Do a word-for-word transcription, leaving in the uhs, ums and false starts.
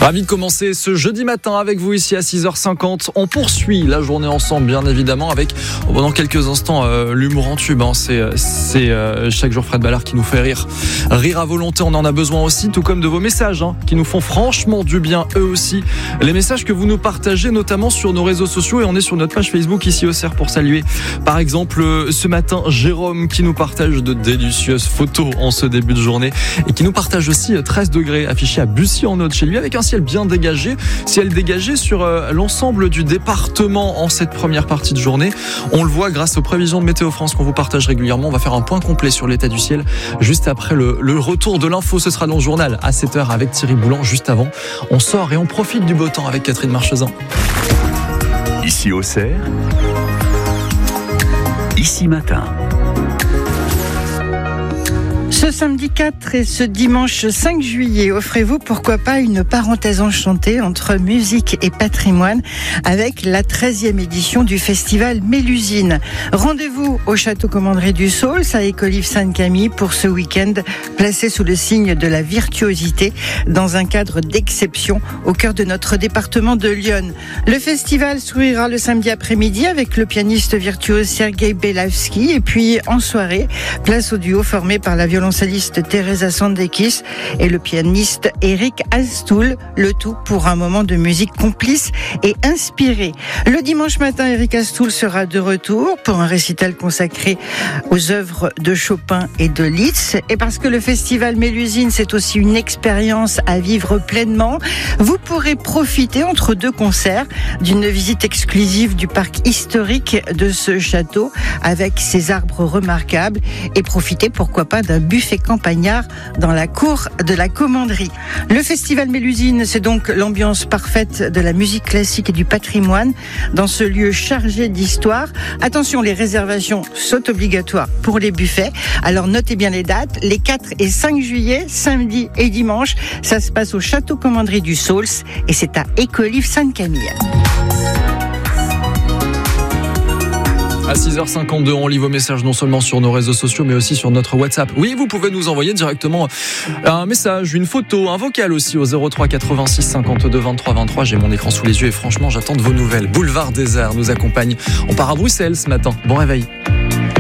Ravi de commencer ce jeudi matin avec vous ici à six heures cinquante. On poursuit la journée ensemble, bien évidemment, avec pendant quelques instants euh, l'humour en tube. Hein. C'est, c'est euh, chaque jour Fred Ballard qui nous fait rire. Rire à volonté, on en a besoin aussi, tout comme de vos messages hein, qui nous font franchement du bien, eux aussi. Les messages que vous nous partagez, notamment sur nos réseaux sociaux, et on est sur notre page Facebook ici au C E R pour saluer. Par exemple, ce matin, Jérôme qui nous partage de délicieuses photos en ce début de journée et qui nous partage aussi treize degrés affichés à Bussy-en-Aude chez lui avec un ciel bien dégagé, ciel dégagé sur euh, l'ensemble du département en cette première partie de journée. On le voit grâce aux prévisions de Météo France qu'on vous partage régulièrement. On va faire un point complet sur l'état du ciel juste après le, le retour de l'info. Ce sera dans le journal à sept heures avec Thierry Boulan. Juste avant, on sort et on profite du beau temps avec Catherine Marchezin. Ici au C E R, ici matin. Ce samedi quatre et ce dimanche cinq juillet, offrez-vous pourquoi pas une parenthèse enchantée entre musique et patrimoine avec la treizième édition du festival Mélusine. Rendez-vous au château commanderie du Saulx à Écolives Sainte-Camille pour ce week-end placé sous le signe de la virtuosité dans un cadre d'exception au cœur de notre département de Lyon. Le festival s'ouvrira le samedi après-midi avec le pianiste virtuose Sergei Belavski et puis en soirée, place au duo formé par la violoncelliste Teresa Sandekis et le pianiste Eric Astoul, le tout pour un moment de musique complice et inspiré. Le dimanche matin, Eric Astoul sera de retour pour un récital consacré aux œuvres de Chopin et de Liszt. Et parce que le festival Mélusine, c'est aussi une expérience à vivre pleinement, vous pourrez profiter entre deux concerts d'une visite exclusive du parc historique de ce château avec ses arbres remarquables et profiter pourquoi pas d'un buffet campagnard dans la cour de la commanderie. Le festival Mélusine, c'est donc l'ambiance parfaite de la musique classique et du patrimoine dans ce lieu chargé d'histoire. Attention, les réservations sont obligatoires pour les buffets. Alors notez bien les dates, les quatre et cinq juillet, samedi et dimanche. Ça se passe au château commanderie du Saulx et c'est à Écolives Sainte-Camille. À six heures cinquante-deux, on lit vos messages non seulement sur nos réseaux sociaux, mais aussi sur notre WhatsApp. Oui, vous pouvez nous envoyer directement un message, une photo, un vocal aussi au zéro trois quatre-vingt-six cinquante-deux vingt-trois vingt-trois. J'ai mon écran sous les yeux et franchement, j'attends de vos nouvelles. Boulevard Désert nous accompagne. On part à Bruxelles ce matin. Bon réveil.